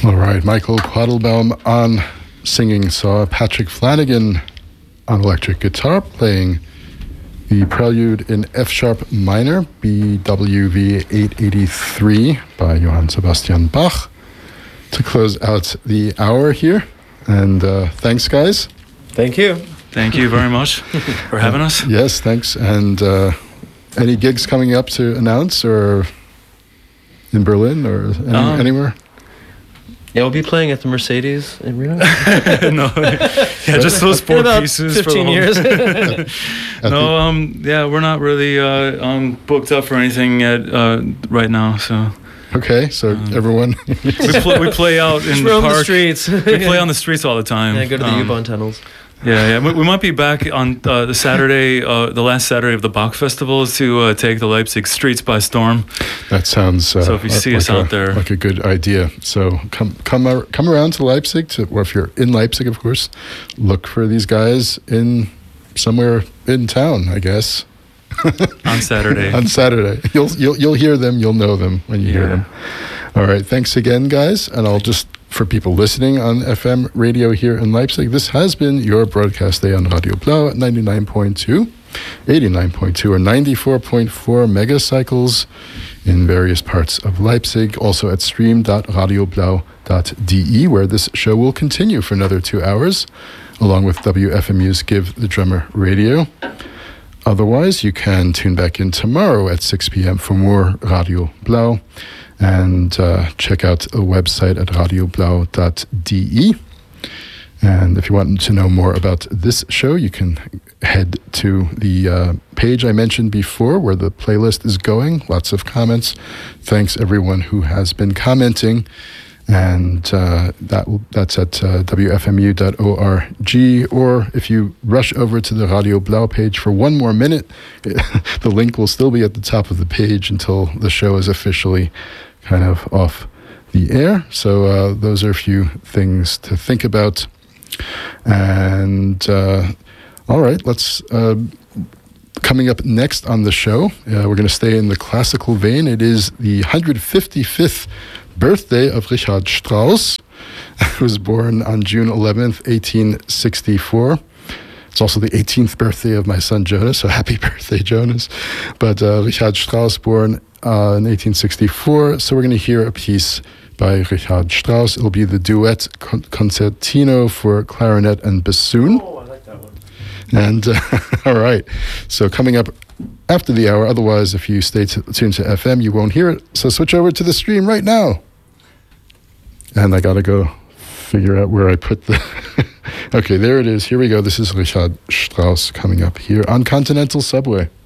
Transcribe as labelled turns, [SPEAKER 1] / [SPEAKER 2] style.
[SPEAKER 1] All right, Michael Quattlebaum on singing, saw Patrick Flanagan on electric guitar playing the Prelude in F-sharp minor, BWV 883 by Johann Sebastian Bach, to close out the hour here. And thanks, guys.
[SPEAKER 2] Thank you.
[SPEAKER 3] Thank you very much for having us.
[SPEAKER 1] Yes, thanks. And any gigs coming up to announce, or in Berlin, or anywhere?
[SPEAKER 2] Yeah, we'll be playing at the Mercedes in Reno.
[SPEAKER 3] No, yeah, just those four
[SPEAKER 2] about
[SPEAKER 3] pieces
[SPEAKER 2] 15
[SPEAKER 3] for
[SPEAKER 2] years.
[SPEAKER 3] No, yeah, we're not really booked up for anything yet right now. So
[SPEAKER 1] Okay, so everyone.
[SPEAKER 3] we play out in
[SPEAKER 2] Just
[SPEAKER 3] the
[SPEAKER 2] roam
[SPEAKER 3] park.
[SPEAKER 2] the streets.
[SPEAKER 3] We play on the streets all the time.
[SPEAKER 2] Yeah, go to the U-Bahn tunnels.
[SPEAKER 3] Yeah. We might be back on the Saturday, the last Saturday of the Bach Festival, to take the Leipzig streets by storm.
[SPEAKER 1] That sounds.
[SPEAKER 3] So if you see us out there,
[SPEAKER 1] like a good idea. So come around to Leipzig, or if you're in Leipzig, of course, look for these guys in somewhere in town, I guess.
[SPEAKER 3] on Saturday.
[SPEAKER 1] On Saturday, you'll hear them. You'll know them when you hear them. All right, thanks again, guys. And I'll just, for people listening on FM radio here in Leipzig, this has been your broadcast day on Radio Blau at 99.2, 89.2, or 94.4 megacycles in various parts of Leipzig. Also at stream.radioblau.de, where this show will continue for another 2 hours, along with WFMU's Give the Drummer Radio. Otherwise, you can tune back in tomorrow at 6 p.m. for more Radio Blau, and check out the website at radioblau.de. And if you want to know more about this show, you can head to the page I mentioned before, where the playlist is going. Lots of comments. Thanks everyone who has been commenting. And that's at wfmu.org. Or if you rush over to the Radio Blau page for 1 more minute, the link will still be at the top of the page until the show is officially kind of off the air. So those are a few things to think about. And all right, let's... coming up next on the show, we're going to stay in the classical vein. It is the 155th birthday of Richard Strauss, who was born on June 11th, 1864. It's also the 18th birthday of my son Jonas, so happy birthday, Jonas. But Richard Strauss, born in 1864. So we're going to hear a piece by Richard Strauss. It'll be the duet concertino for clarinet and bassoon.
[SPEAKER 2] Oh, I like that one.
[SPEAKER 1] And all right, so coming up after the hour. Otherwise, if you stay tuned to FM, you won't hear it. So switch over to the stream right now. And I gotta go figure out where I put the... Okay, there it is. Here we go. This is Richard Strauss coming up here on Continental Subway.